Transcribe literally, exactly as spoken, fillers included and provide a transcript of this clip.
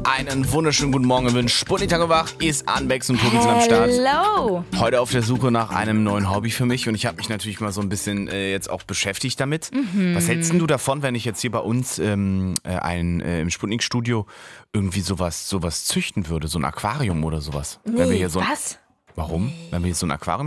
Einen wunderschönen guten Morgen gewünscht. Sputnik Tag und Wach ist an, Bex und Tobi sind am Start. Hello. Heute auf der Suche nach einem neuen Hobby für mich und ich habe mich natürlich mal so ein bisschen äh, jetzt auch beschäftigt damit. Mhm. Was hältst denn du davon, wenn ich jetzt hier bei uns ähm, äh, ein, äh, im Sputnik-Studio irgendwie sowas, sowas züchten würde, so ein Aquarium oder sowas? Nee, Wenn wir hier so ein, was? Warum? Wenn wir hier so ein Aquarium